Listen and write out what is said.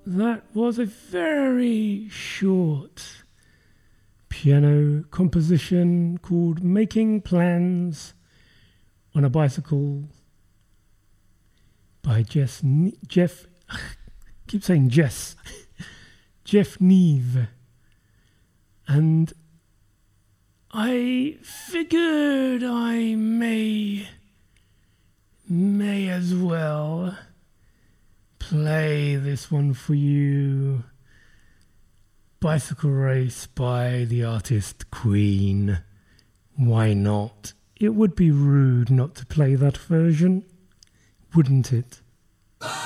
that was a very short piano composition called Making Plans on a Bicycle by Jeff keep saying Jeff Neve. And I figured I may as well play this one for you. Bicycle Race by the artist Queen. Why not? It would be rude not to play that version, wouldn't it?